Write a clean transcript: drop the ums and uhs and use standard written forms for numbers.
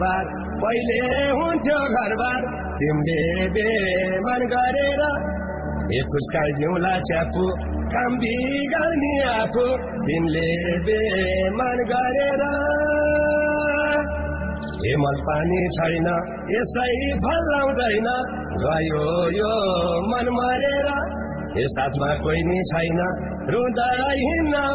पहिले हुन्थ्यो घरबार तिमीले बेमान गरेर फुस्काइदिउँला च्यापु काम बिगार्ने आफू तिमीले बेमान गरेर हिमल पानी छैन यसै भलाउँदैन गयो यो मन मरेर साथमा कोही नि छैन रुँदा हिँड्न